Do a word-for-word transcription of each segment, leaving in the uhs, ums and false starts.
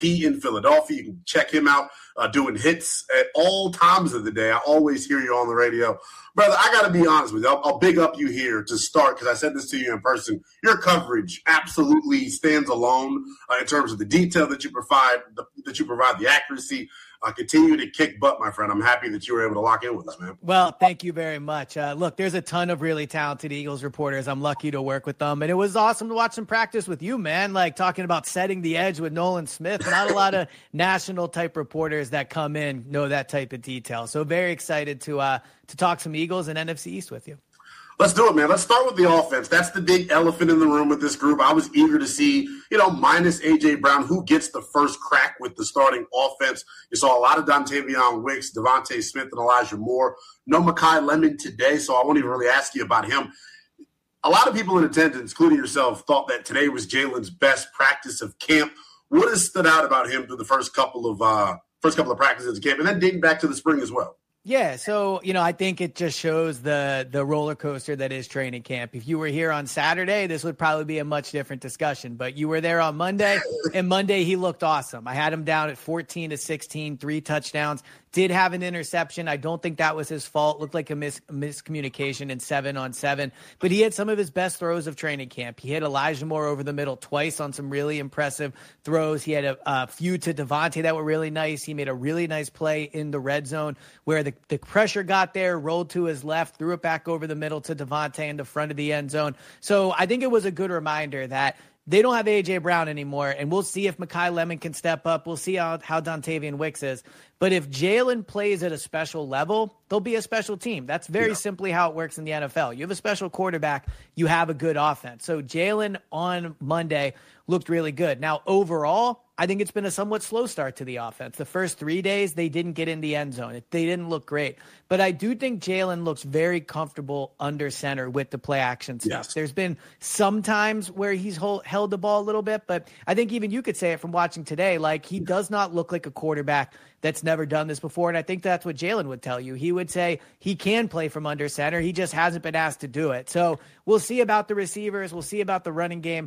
D in Philadelphia. You can check him out uh, doing hits at all times of the day. I always hear you on the radio. Brother, I got to be honest with you. I'll, I'll big up you here to start because I said this to you in person. Your coverage absolutely stands alone uh, in terms of the detail that you provide, the, that you provide, the accuracy. Uh, continue to kick butt, my friend. I'm happy that you were able to lock in with us, man. Well, thank you very much. Uh, look, there's a ton of really talented Eagles reporters. I'm lucky to work with them. And it was awesome to watch some practice with you, man, like talking about setting the edge with Nolan Smith. Not a lot of national-type reporters that come in know that type of detail. So very excited to uh, to talk some Eagles and N F C East with you. Let's do it, man. Let's start with the offense. That's the big elephant in the room with this group. I was eager to see, you know, minus A J. Brown, who gets the first crack with the starting offense. You saw a lot of Dontavion Wicks, Devontae Smith, and Elijah Moore. No Makai Lemon today, so I won't even really ask you about him. A lot of people in attendance, including yourself, thought that today was Jalen's best practice of camp. What has stood out about him through the first couple of uh, first couple of practices of camp, and then dating back to the spring as well? Yeah, so, you know, I think it just shows the the roller coaster that is training camp. If you were here on Saturday, this would probably be a much different discussion. But you were there on Monday, and Monday he looked awesome. I had him down at fourteen to sixteen, three touchdowns. Did have an interception. I don't think that was his fault. Looked like a mis- miscommunication in seven on seven. But he had some of his best throws of training camp. He hit Elijah Moore over the middle twice on some really impressive throws. He had a, a few to Devontae that were really nice. He made a really nice play in the red zone where the, the pressure got there, rolled to his left, threw it back over the middle to Devontae in the front of the end zone. So I think it was a good reminder that they don't have A J. Brown anymore, and we'll see if Makai Lemon can step up. We'll see how, how Dontavian Wicks is. But if Jalen plays at a special level, they'll be a special team. That's very yeah. simply how it works in the N F L. You have a special quarterback, you have a good offense. So Jalen on Monday looked really good. Now, overall, I think it's been a somewhat slow start to the offense. The first three days, they didn't get in the end zone. They didn't look great. But I do think Jalen looks very comfortable under center with the play action stuff. Yes. There's been some times where he's hold, held the ball a little bit, but I think even you could say it from watching today, like he does not look like a quarterback that's never done this before. And I think that's what Jalen would tell you. He would say he can play from under center. He just hasn't been asked to do it. So we'll see about the receivers. We'll see about the running game.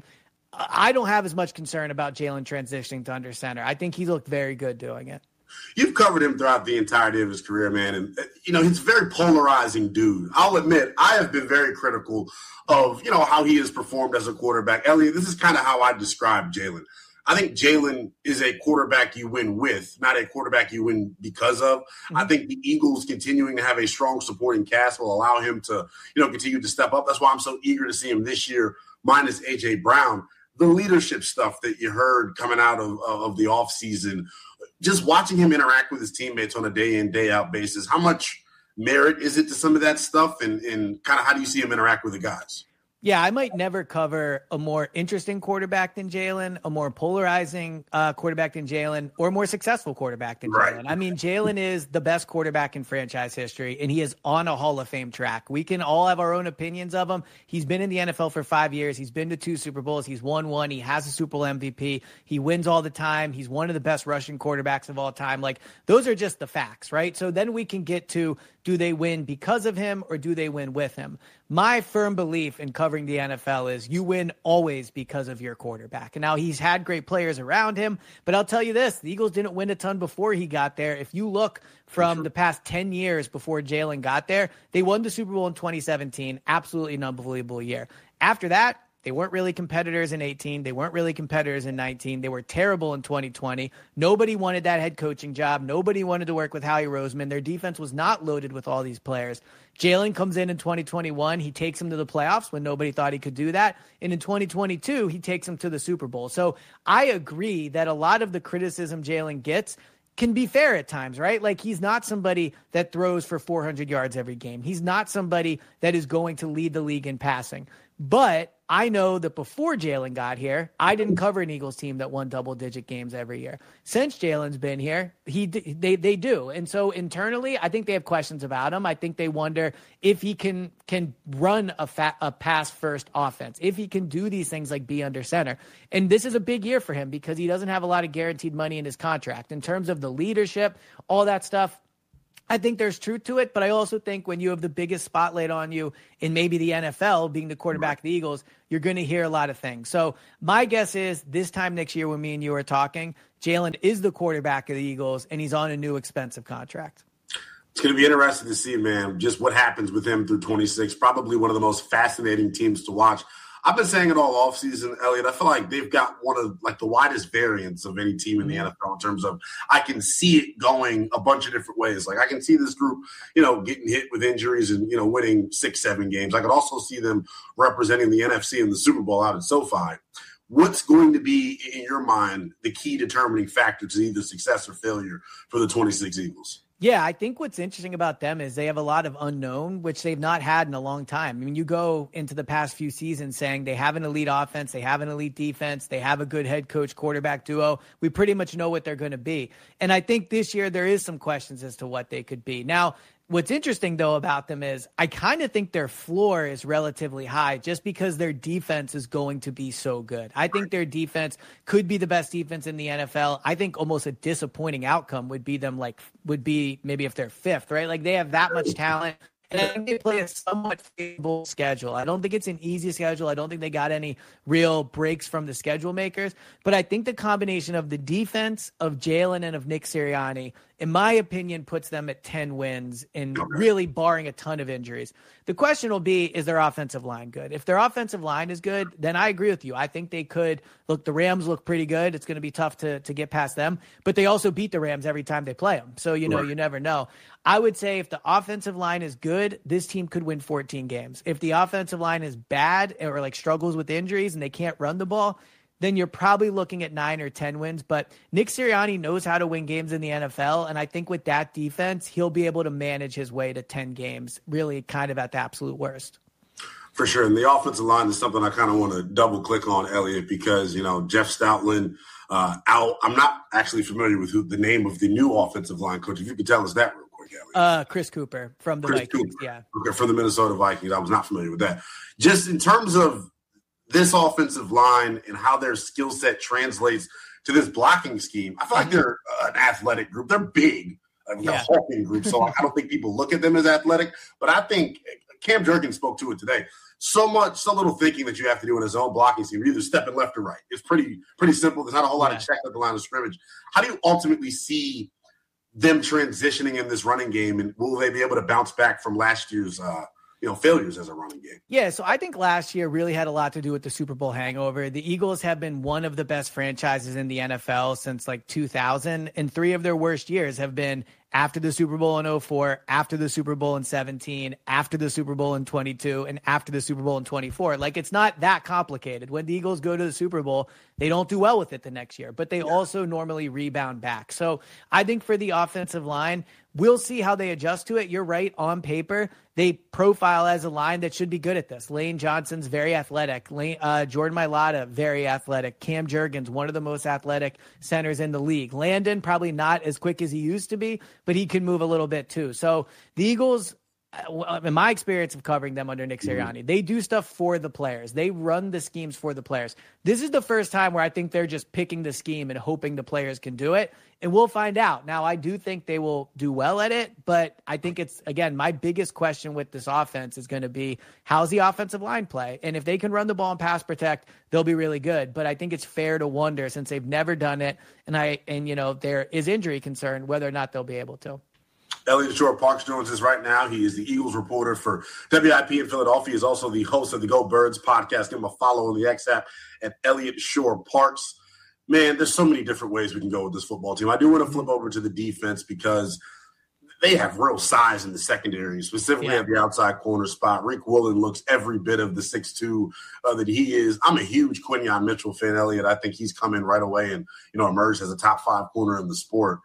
I don't have as much concern about Jalen transitioning to under center. I think he looked very good doing it. You've covered him throughout the entirety of his career, man. And, you know, he's a very polarizing dude. I'll admit, I have been very critical of, you know, how he has performed as a quarterback. Elliot, this is kind of how I describe Jalen. I think Jalen is a quarterback you win with, not a quarterback you win because of. Mm-hmm. I think the Eagles continuing to have a strong supporting cast will allow him to, you know, continue to step up. That's why I'm so eager to see him this year, minus A J. Brown. The leadership stuff that you heard coming out of, of the offseason, just watching him interact with his teammates on a day-in, day-out basis, how much merit is it to some of that stuff, and, and kind of how do you see him interact with the guys? Yeah, I might never cover a more interesting quarterback than Jalen, a more polarizing uh, quarterback than Jalen, or a more successful quarterback than right. Jalen. I mean, Jalen is the best quarterback in franchise history, and he is on a Hall of Fame track. We can all have our own opinions of him. He's been in the N F L for five years. He's been to two Super Bowls. He's won one. He has a Super Bowl M V P. He wins all the time. He's one of the best rushing quarterbacks of all time. Like, those are just the facts, right? So then we can get to, do they win because of him or do they win with him? My firm belief in covering the N F L is you win always because of your quarterback. And now he's had great players around him, but I'll tell you this, the Eagles didn't win a ton before he got there. If you look from the past ten years before Jalen got there, they won the Super Bowl in twenty seventeen. Absolutely an unbelievable year. After that, they weren't really competitors in eighteen. They weren't really competitors in nineteen. They were terrible in twenty twenty. Nobody wanted that head coaching job. Nobody wanted to work with Howie Roseman. Their defense was not loaded with all these players. Jalen comes in in twenty twenty-one. He takes them to the playoffs when nobody thought he could do that. And in twenty twenty-two, he takes them to the Super Bowl. So I agree that a lot of the criticism Jalen gets can be fair at times, right? Like, he's not somebody that throws for four hundred yards every game. He's not somebody that is going to lead the league in passing. But I know that before Jalen got here, I didn't cover an Eagles team that won double-digit games every year. Since Jalen's been here, he they they do. And so internally, I think they have questions about him. I think they wonder if he can can run a, fa- a pass-first offense, if he can do these things like be under center. And this is a big year for him because he doesn't have a lot of guaranteed money in his contract. In terms of the leadership, all that stuff, I think there's truth to it, but I also think when you have the biggest spotlight on you in maybe the N F L, being the quarterback of the Eagles, you're going to hear a lot of things. So my guess is this time next year when me and you are talking, Jalen is the quarterback of the Eagles, and he's on a new expensive contract. It's going to be interesting to see, man, just what happens with him through twenty-six. Probably one of the most fascinating teams to watch. I've been saying it all offseason, Elliot. I feel like they've got one of like the widest variants of any team in the N F L in terms of I can see it going a bunch of different ways. Like I can see this group, you know, getting hit with injuries and, you know, winning six, seven games. I could also see them representing the N F C in the Super Bowl out at SoFi. What's going to be, in your mind, the key determining factor to either success or failure for the twenty-six Eagles? Yeah, I think what's interesting about them is they have a lot of unknown, which they've not had in a long time. I mean, you go into the past few seasons saying they have an elite offense, they have an elite defense, they have a good head coach quarterback duo. We pretty much know what they're going to be. And I think this year there is some questions as to what they could be. Now, what's interesting, though, about them is I kind of think their floor is relatively high just because their defense is going to be so good. I think their defense could be the best defense in the N F L. I think almost a disappointing outcome would be them like would be maybe if they're fifth, right? Like they have that much talent. And I think they play a somewhat favorable schedule. I don't think it's an easy schedule. I don't think they got any real breaks from the schedule makers. But I think the combination of the defense, of Jalen, and of Nick Sirianni, in my opinion, puts them at ten wins and really barring a ton of injuries. The question will be, is their offensive line good? If their offensive line is good, then I agree with you. I think they could. Look, the Rams look pretty good. It's going to be tough to, to get past them. But they also beat the Rams every time they play them. So, you know, right. You never know. I would say if the offensive line is good, this team could win fourteen games. If the offensive line is bad or like struggles with injuries and they can't run the ball, then you're probably looking at nine or ten wins. But Nick Sirianni knows how to win games in the N F L. And I think with that defense, he'll be able to manage his way to ten games, really kind of at the absolute worst. For sure. And the offensive line is something I kind of want to double click on, Elliot, because, you know, Jeff Stoutland uh, out. I'm not actually familiar with who the name of the new offensive line coach. If you could tell us that real quick, Elliot. Uh, Chris Cooper from the Chris Vikings. Cooper. Yeah. Okay, from the Minnesota Vikings. I was not familiar with that. Just in terms of this offensive line and how their skill set translates to this blocking scheme, I feel like they're an athletic group. They're big. I mean, yeah. They're a hulking group, so I don't think people look at them as athletic. But I think Cam Jurgens spoke to it today. So much, so little thinking that you have to do in his own blocking scheme. You're either stepping left or right. It's pretty, pretty simple. There's not a whole lot yeah. of check at the line of scrimmage. How do you ultimately see them transitioning in this running game, and will they be able to bounce back from last year's uh, you know, failures as a running game? Yeah, so I think last year really had a lot to do with the Super Bowl hangover. The Eagles have been one of the best franchises in the N F L since like two thousand, and three of their worst years have been after the Super Bowl in oh four, after the Super Bowl in seventeen, after the Super Bowl in twenty-two, and after the Super Bowl in twenty-four. Like, it's not that complicated. When the Eagles go to the Super Bowl, they don't do well with it the next year, but they yeah. also normally rebound back. So I think for the offensive line, we'll see how they adjust to it. You're right. On paper, they profile as a line that should be good at this. Lane Johnson's very athletic. Lane, uh, Jordan Mailata, very athletic. Cam Jurgens, one of the most athletic centers in the league. Landon, probably not as quick as he used to be, but he can move a little bit too. So the Eagles, in my experience of covering them under Nick Sirianni, they do stuff for the players. They run the schemes for the players. This is the first time where I think they're just picking the scheme and hoping the players can do it. And we'll find out. Now, I do think they will do well at it, but I think it's, again, my biggest question with this offense is going to be, how's the offensive line play? And if they can run the ball and pass protect, they'll be really good. But I think it's fair to wonder, since they've never done it, and I and you know there is injury concern, whether or not they'll be able to. Elliot Shore Parks joins us right now. He is the Eagles reporter for W I P in Philadelphia. He is also the host of the Go Birds podcast. Give him a follow on the X app at Elliot Shore Parks. Man, there's so many different ways we can go with this football team. I do want to flip over to the defense because they have real size in the secondary, specifically yeah. at the outside corner spot. Rick Woolen looks every bit of the six two uh, that he is. I'm a huge Quinyon Mitchell fan, Elliot. I think he's come in right away and, you know, emerged as a top five corner in the sport.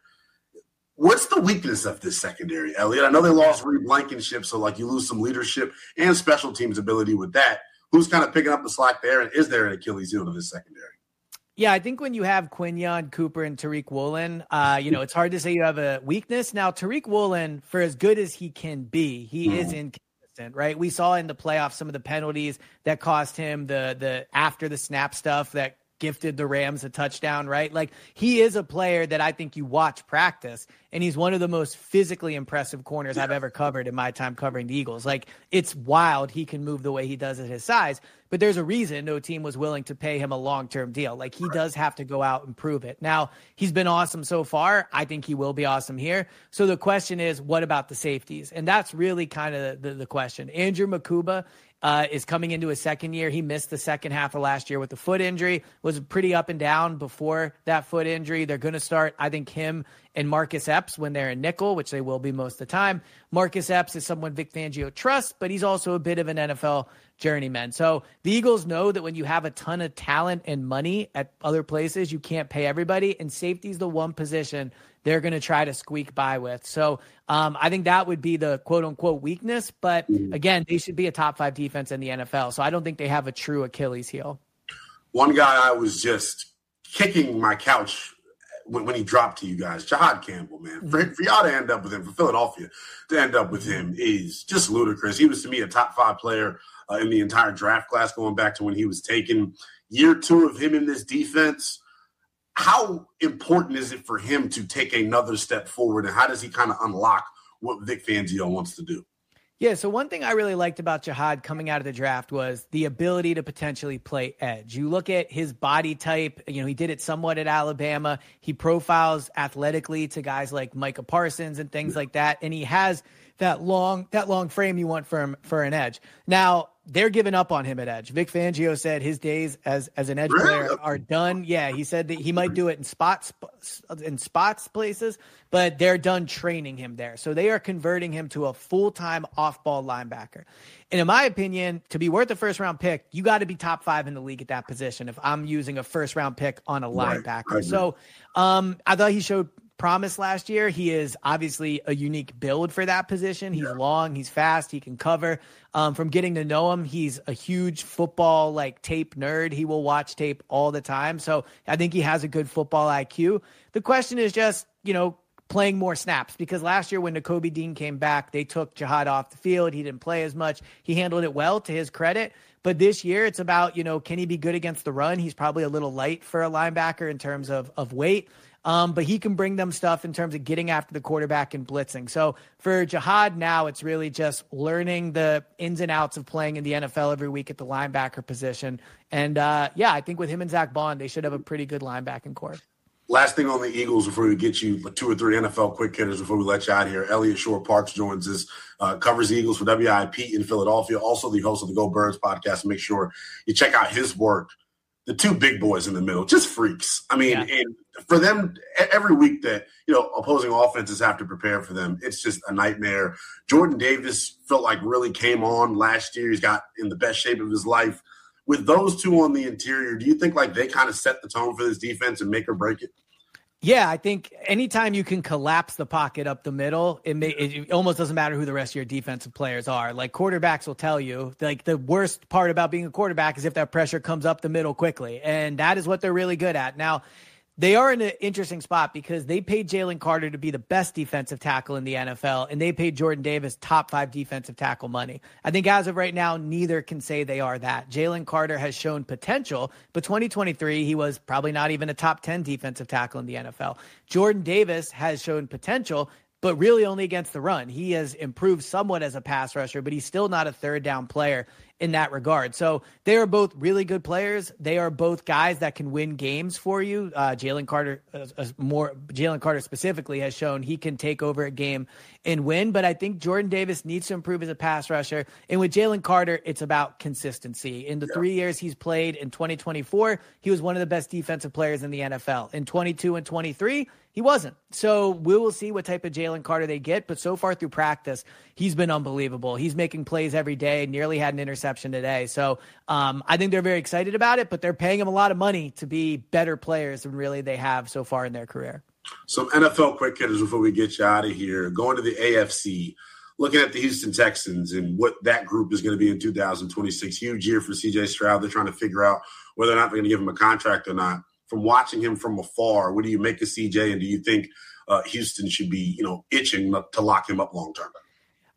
What's the weakness of this secondary, Elliot? I know they lost Reed Blankenship, so, like, you lose some leadership and special teams ability with that. Who's kind of picking up the slack there, and is there an Achilles heel to this secondary? Yeah, I think when you have Quinyon, Cooper, and Tariq Woolen, uh, you know, it's hard to say you have a weakness. Now, Tariq Woolen, for as good as he can be, he mm. is inconsistent, right? We saw in the playoffs some of the penalties that cost him, the the after the snap stuff that gifted the Rams a touchdown, right? Like, he is a player that I think you watch practice, and he's one of the most physically impressive corners I've ever covered in my time covering the Eagles. Like, it's wild he can move the way he does at his size, but there's a reason no team was willing to pay him a long-term deal. Like, he does have to go out and prove it. Now, he's been awesome so far. I think he will be awesome here. So the question is, what about the safeties? And that's really kind of the, the question. Andrew Makuba Uh, is coming into his second year. He missed the second half of last year with a foot injury, was pretty up and down before that foot injury. They're going to start, I think, him and Marcus Epps when they're in nickel, which they will be most of the time. Marcus Epps is someone Vic Fangio trusts, but he's also a bit of an N F L journeyman. So the Eagles know that when you have a ton of talent and money at other places, you can't pay everybody, and safety is the one position they're going to try to squeak by with. So um, I think that would be the quote-unquote weakness. But, again, they should be a top five defense in the N F L. So I don't think they have a true Achilles heel. One guy I was just kicking my couch when, when he dropped to you guys, Jihad Campbell, man. For, for y'all to end up with him, for Philadelphia to end up with him is just ludicrous. He was, to me, a top five player uh, in the entire draft class going back to when he was taken. Year two of him in this defense, how important is it for him to take another step forward, and how does he kind of unlock what Vic Fangio wants to do? Yeah, so one thing I really liked about Jihad coming out of the draft was the ability to potentially play edge. You look at his body type, you know, he did it somewhat at Alabama. He profiles athletically to guys like Micah Parsons and things like that, and he has that long that long frame you want for him for an edge. Now, they're giving up on him at edge. Vic Fangio said his days as as an edge player are done. Yeah, he said that he might do it in spots in spots places, but they're done training him there. So they are converting him to a full-time off-ball linebacker. And in my opinion, to be worth a first-round pick, you got to be top five in the league at that position if I'm using a first-round pick on a linebacker. Right. So um, I thought he showed promise last year. He is obviously a unique build for that position. He's yeah. long, he's fast, he can cover. Um, from getting to know him, he's a huge football like tape nerd. He will watch tape all the time. So I think he has a good football I Q. The question is just, you know, playing more snaps, because last year when Nakobe Dean came back, they took Jihad off the field. He didn't play as much. He handled it well, to his credit. But this year it's about, you know, can he be good against the run? He's probably a little light for a linebacker in terms of, of weight. Um, but he can bring them stuff in terms of getting after the quarterback and blitzing. So for Jihad now, it's really just learning the ins and outs of playing in the N F L every week at the linebacker position. And uh, yeah, I think with him and Zach Bond, they should have a pretty good linebacking core. Last thing on the Eagles before we get you two or three N F L quick hitters before we let you out of here. Elliot Shore-Parks joins us, uh, covers the Eagles for W I P in Philadelphia, also the host of the Go Birds podcast. Make sure you check out his work. The two big boys in the middle, just freaks. I mean, yeah. and for them, every week that, you know, opposing offenses have to prepare for them, it's just a nightmare. Jordan Davis felt like really came on last year. He's got in the best shape of his life. With those two on the interior, do you think like they kind of set the tone for this defense and make or break it? Yeah, I think anytime you can collapse the pocket up the middle, it, may, it almost doesn't matter who the rest of your defensive players are. Like, quarterbacks will tell you, like, the worst part about being a quarterback is if that pressure comes up the middle quickly. And that is what they're really good at. Now, they are in an interesting spot because they paid Jalen Carter to be the best defensive tackle in the N F L, and they paid Jordan Davis top five defensive tackle money. I think as of right now, neither can say they are that. Jalen Carter has shown potential, but twenty twenty-three, he was probably not even a top ten defensive tackle in the N F L. Jordan Davis has shown potential, but really only against the run. He has improved somewhat as a pass rusher, but he's still not a third down player in that regard. So they are both really good players. They are both guys that can win games for you. Uh, Jalen Carter, uh, more Jalen Carter specifically, has shown he can take over a game and win. But I think Jordan Davis needs to improve as a pass rusher. And with Jalen Carter, it's about consistency. In the yeah. three years he's played in twenty twenty-four, he was one of the best defensive players in the N F L. In twenty-two and twenty-three, he wasn't. So we will see what type of Jalen Carter they get. But so far through practice, he's been unbelievable. He's making plays every day, nearly had an interception today. So um, I think they're very excited about it, but they're paying him a lot of money to be better players than really they have so far in their career. Some N F L quick hitters before we get you out of here. Going to the A F C, looking at the Houston Texans and what that group is going to be in two thousand twenty-six. Huge year for C J Stroud. They're trying to figure out whether or not they're going to give him a contract or not. From watching him from afar, what do you make of C J, and do you think uh, Houston should be, you know, itching to lock him up long term?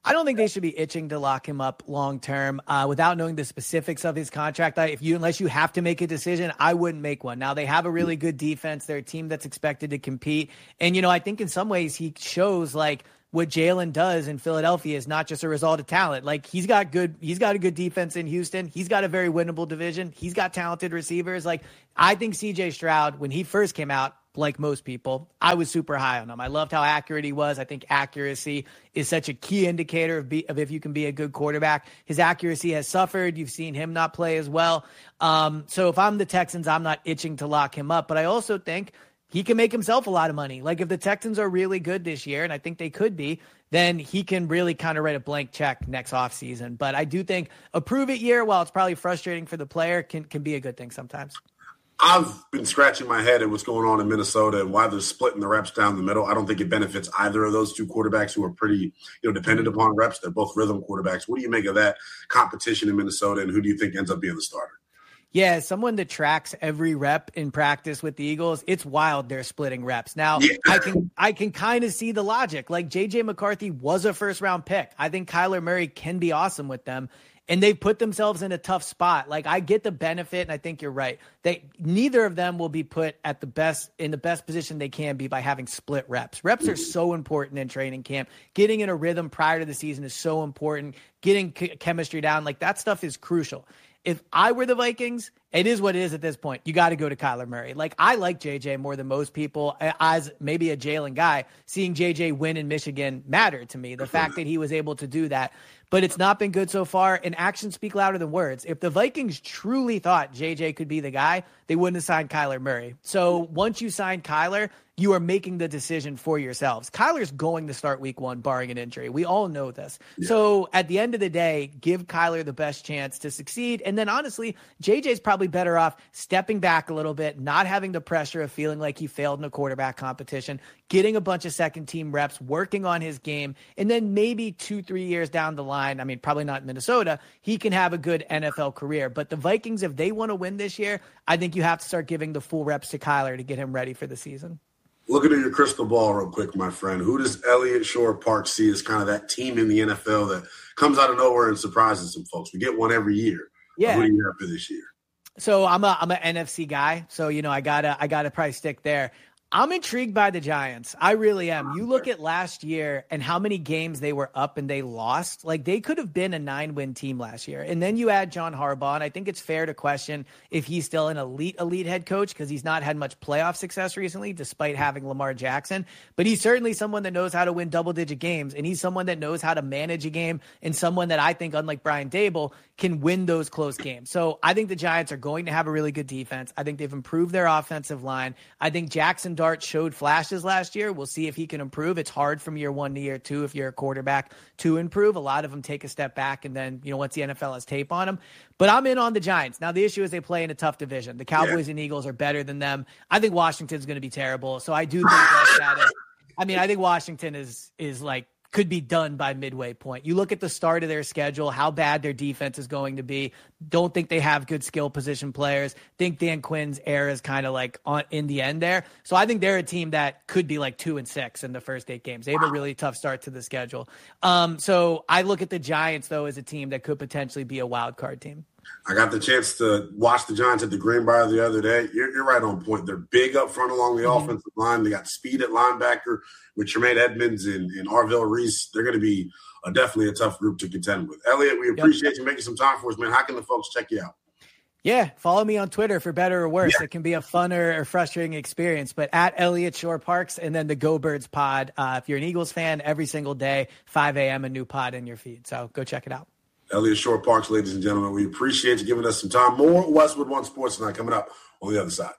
I don't think they should be itching to lock him up long term uh, without knowing the specifics of his contract. I, if you, unless you have to make a decision, I wouldn't make one. Now they have a really good defense. They're a team that's expected to compete. And, you know, I think in some ways he shows like what Jalen does in Philadelphia is not just a result of talent. Like he's got good, he's got a good defense in Houston. He's got a very winnable division. He's got talented receivers. Like I think C J Stroud, when he first came out, like most people, I was super high on him. I loved how accurate he was. I think accuracy is such a key indicator of, be, of if you can be a good quarterback. His accuracy has suffered. You've seen him not play as well. Um, so if I'm the Texans, I'm not itching to lock him up. But I also think he can make himself a lot of money. Like if the Texans are really good this year, and I think they could be, then he can really kind of write a blank check next offseason. But I do think a prove-it year, while it's probably frustrating for the player, can can be a good thing sometimes. I've been scratching my head at what's going on in Minnesota and why they're splitting the reps down the middle. I don't think it benefits either of those two quarterbacks who are pretty, you know, dependent upon reps. They're both rhythm quarterbacks. What do you make of that competition in Minnesota, and who do you think ends up being the starter? Yeah, someone that tracks every rep in practice with the Eagles, it's wild they're splitting reps. Now, yeah. I can I can kind of see the logic. Like J J McCarthy was a first-round pick. I think Kyler Murray can be awesome with them. And they've put themselves in a tough spot. Like I get the benefit, and I think you're right. They neither of them will be put at the best in the best position they can be by having split reps. Reps are so important in training camp. Getting in a rhythm prior to the season is so important. Getting c- chemistry down, like that stuff is crucial. If I were the Vikings, it is what it is at this point. You got to go to Kyler Murray. Like I like J J more than most people. As maybe a Jalen guy, seeing J J win in Michigan mattered to me. The fact that he was able to do that. But it's not been good so far, and actions speak louder than words. If the Vikings truly thought J J could be the guy, they wouldn't have signed Kyler Murray. So once you sign Kyler, you are making the decision for yourselves. Kyler's going to start week one, barring an injury. We all know this. Yeah. So at the end of the day, give Kyler the best chance to succeed. And then honestly, J J's probably better off stepping back a little bit, not having the pressure of feeling like he failed in a quarterback competition, getting a bunch of second team reps, working on his game, and then maybe two, three years down the line, I mean, probably not in Minnesota, he can have a good N F L career. But the Vikings, if they want to win this year, I think you have to start giving the full reps to Kyler to get him ready for the season. Looking at your crystal ball real quick, my friend, who does Elliott Shore-Parks see as kind of that team in the N F L that comes out of nowhere and surprises some folks? We get one every year. Yeah. Who do you have for this year? So I'm a I'm an N F C guy. So, you know, I gotta I gotta probably stick there. I'm intrigued by the Giants. I really am. You look at last year and how many games they were up and they lost. Like they could have been a nine-win team last year. And then you add John Harbaugh, and I think it's fair to question if he's still an elite, elite head coach because he's not had much playoff success recently despite having Lamar Jackson. But he's certainly someone that knows how to win double-digit games, and he's someone that knows how to manage a game and someone that I think, unlike Brian Daboll, can win those close games. So I think the Giants are going to have a really good defense. I think they've improved their offensive line. I think Jackson Dart showed flashes last year. We'll see if he can improve. It's hard from year one to year two if you're a quarterback to improve. A lot of them take a step back, and then, you know, once the N F L has tape on them. But I'm in on the Giants. Now, the issue is they play in a tough division. The Cowboys yeah. and Eagles are better than them. I think Washington's going to be terrible. So I do think that is, I mean, I think Washington is is like, could be done by midway point. You look at the start of their schedule, how bad their defense is going to be. Don't think they have good skill position players. Think Dan Quinn's era is kind of like on in the end there. So I think they're a team that could be like two and six in the first eight games. They have a really tough start to the schedule. Um, so I look at the Giants though as a team that could potentially be a wild card team. I got the chance to watch the Giants at the Greenbrier the other day. You're, you're right on point. They're big up front along the mm-hmm. offensive line. They got speed at linebacker with Tremaine Edmonds and, and Arvell Reese. They're going to be a, definitely a tough group to contend with. Elliott, we appreciate yep. you making some time for us, man. How can the folks check you out? Yeah, follow me on Twitter for better or worse. Yeah. It can be a funner or frustrating experience, but at Elliott Shore-Parks and then the Go Birds pod. Uh, if you're an Eagles fan, every single day, five a.m., a new pod in your feed. So go check it out. Elliott Shore-Parks, ladies and gentlemen, we appreciate you giving us some time. More Westwood One Sports Tonight coming up on the other side.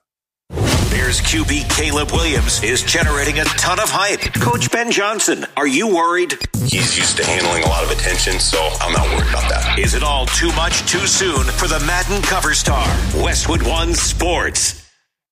Bears Q B Caleb Williams is generating a ton of hype. Coach Ben Johnson, are you worried? He's used to handling a lot of attention, so I'm not worried about that. Is it all too much too soon for the Madden cover star? Westwood One Sports.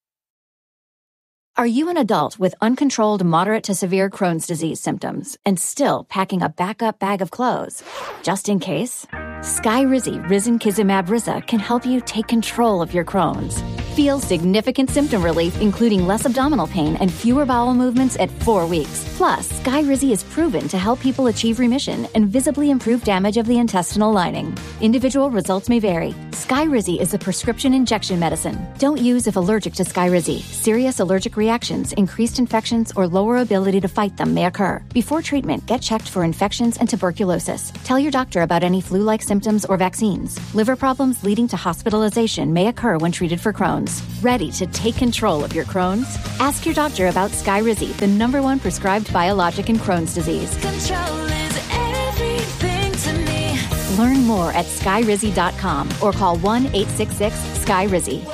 Are you an adult with uncontrolled moderate to severe Crohn's disease symptoms and still packing a backup bag of clothes? Just in case? Skyrizi Risankizumab Riza can help you take control of your Crohn's. Feel significant symptom relief, including less abdominal pain and fewer bowel movements at four weeks. Plus, Skyrizi is proven to help people achieve remission and visibly improve damage of the intestinal lining. Individual results may vary. Skyrizi is a prescription injection medicine. Don't use if allergic to Skyrizi. Serious allergic reactions, increased infections, or lower ability to fight them may occur. Before treatment, get checked for infections and tuberculosis. Tell your doctor about any flu-like symptoms or vaccines. Liver problems leading to hospitalization may occur when treated for Crohn's. Ready to take control of your Crohn's? Ask your doctor about Skyrizi, the number one prescribed biologic in Crohn's disease. Control is everything to me. Learn more at skyrizi dot com or call one eight six six sky rizi.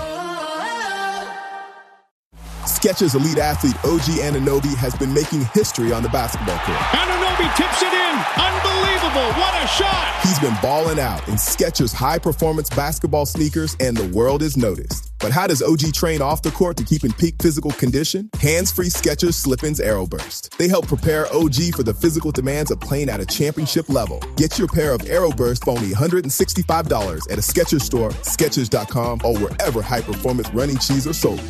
Skechers elite athlete O G Anunoby has been making history on the basketball court. Anunoby tips it in. Unbelievable. What a shot. He's been balling out in Skechers high-performance basketball sneakers, and the world is noticed. But how does O G train off the court to keep in peak physical condition? Hands-free Skechers Slip-ins Aeroburst. They help prepare O G for the physical demands of playing at a championship level. Get your pair of Aeroburst for only one hundred sixty-five dollars at a Skechers store, skechers dot com, or wherever high-performance running shoes are sold.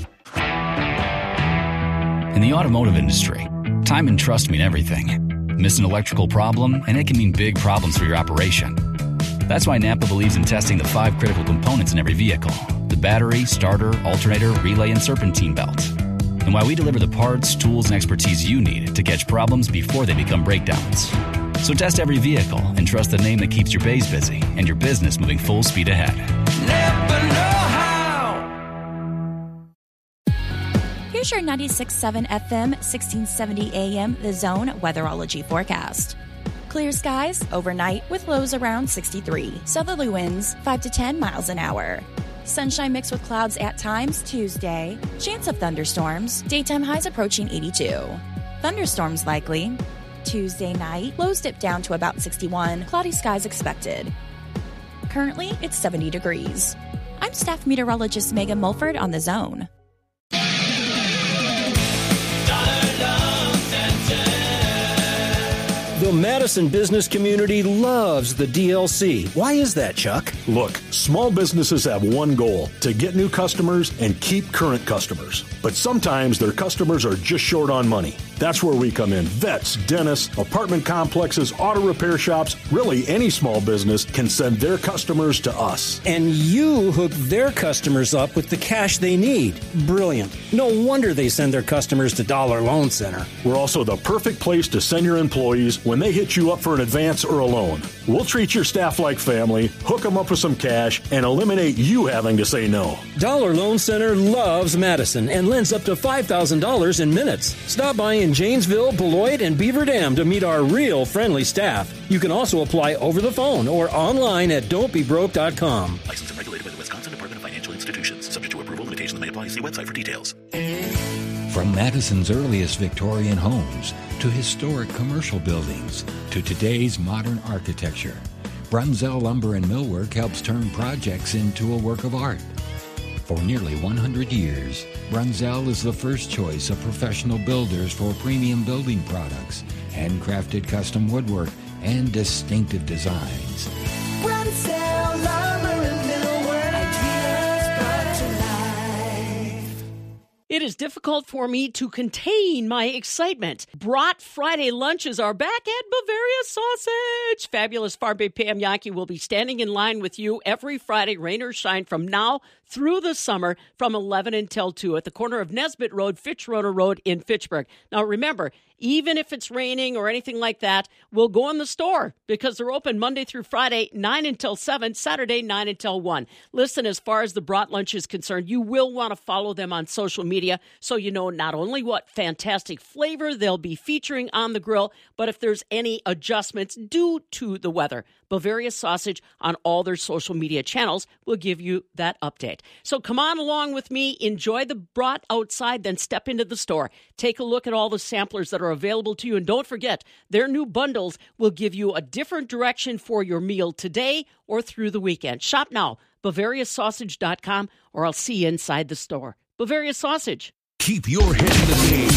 In the automotive industry, time and trust mean everything. Miss an electrical problem, and it can mean big problems for your operation. That's why Napa believes in testing the five critical components in every vehicle: the battery, starter, alternator, relay, and serpentine belt. And why we deliver the parts, tools, and expertise you need to catch problems before they become breakdowns. So test every vehicle and trust the name that keeps your bays busy and your business moving full speed ahead. Never know how. Here's your ninety-six point seven F M, sixteen seventy A M, The Zone weatherology forecast. Clear skies overnight with lows around sixty-three. Southerly winds five to ten miles an hour. Sunshine mixed with clouds at times Tuesday. Chance of thunderstorms. Daytime highs approaching eighty-two. Thunderstorms likely. Tuesday night, lows dip down to about sixty-one. Cloudy skies expected. Currently, it's seventy degrees. I'm staff meteorologist Megan Mulford on The Zone. The Madison business community loves the D L C. Why is that, Chuck? Look, small businesses have one goal: to get new customers and keep current customers. But sometimes their customers are just short on money. That's where we come in. Vets, dentists, apartment complexes, auto repair shops, really any small business can send their customers to us. And you hook their customers up with the cash they need. Brilliant. No wonder they send their customers to Dollar Loan Center. We're also the perfect place to send your employees when they hit you up for an advance or a loan. We'll treat your staff like family, hook them up with some cash, and eliminate you having to say no. Dollar Loan Center loves Madison and lends up to five thousand dollars in minutes. Stop by in Janesville, Beloit, and Beaver Dam to meet our real friendly staff. You can also apply over the phone or online at don't be broke dot com. Licensed and regulated by the Wisconsin Department of Financial Institutions. Subject to approval, limitations may apply. See website for details. From Madison's earliest Victorian homes to historic commercial buildings to today's modern architecture, Brunzell Lumber and Millwork helps turn projects into a work of art. For nearly one hundred years, Brunzell is the first choice of professional builders for premium building products, handcrafted custom woodwork, and distinctive designs. Brunzell Lumber and Millwork, ideas brought to life. It is difficult for me to contain my excitement. Brat Friday lunches are back at Bavaria Sausage. Fabulous Farbe Pam Yankee will be standing in line with you every Friday, rain or shine, from now through the summer from eleven until two at the corner of Nesbitt Road, Fitzrotor Road in Fitchburg. Now, remember, even if it's raining or anything like that, we'll go in the store because they're open Monday through Friday, nine until seven, Saturday, nine until one. Listen, as far as the Brat Lunch is concerned, you will want to follow them on social media so you know not only what fantastic flavor they'll be featuring on the grill, but if there's any adjustments due to the weather. Bavaria Sausage on all their social media channels will give you that update. So come on along with me, enjoy the brat outside, then step into the store. Take a look at all the samplers that are available to you, and don't forget, their new bundles will give you a different direction for your meal today or through the weekend. Shop now, Bavaria Sausage dot com, or I'll see you inside the store. Bavaria Sausage. Keep your head in the game